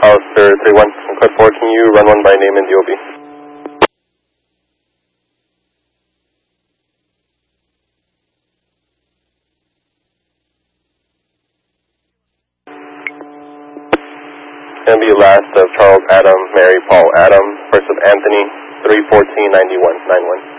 Hollister 31, code 4, can you run one by name and DOB? Going to be last of Charles Adam, Mary Paul Adam, first of Anthony, 3149191.